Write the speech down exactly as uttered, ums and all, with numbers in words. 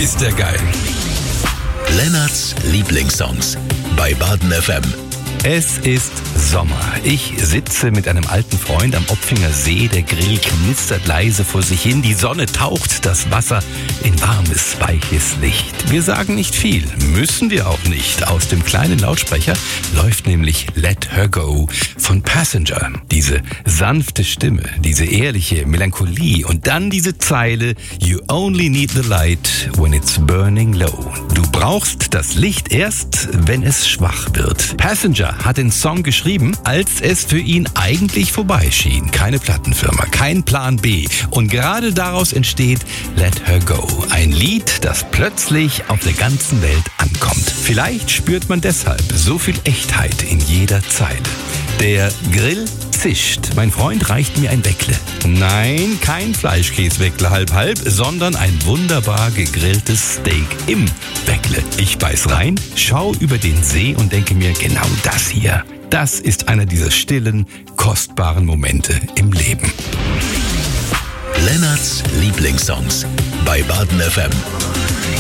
ist der geil. Lennarts Lieblingssongs bei Baden F M. Es ist Sommer. Ich sitze mit einem alten Freund am Opfinger See. Der Grill knistert leise vor sich hin. Die Sonne taucht das Wasser in warmes, weiches Licht. Wir sagen nicht viel, müssen wir auch nicht. Aus dem kleinen Lautsprecher läuft nämlich Let Her Go von Passenger. Diese sanfte Stimme, diese ehrliche Melancholie und dann diese Zeile You only need the light when it's burning low. Du brauchst das Licht erst, wenn es schwach wird. Passenger hat den Song geschrieben, als es für ihn eigentlich vorbei schien. Keine Plattenfirma, kein Plan B. Und gerade daraus entsteht Let Her Go. Ein Lied, das plötzlich auf der ganzen Welt ankommt. Vielleicht spürt man deshalb so viel Echtheit in jeder Zeile. Der Grill zischt. Mein Freund reicht mir ein Weckle. Nein, kein Fleischkäse-Weckle halb-halb, sondern ein wunderbar gegrilltes Steak im Weckle. Ich beiß rein, schau über den See und denke mir, genau das hier, das ist einer dieser stillen, kostbaren Momente im Leben. Lennarts Lieblingssongs bei Baden F M.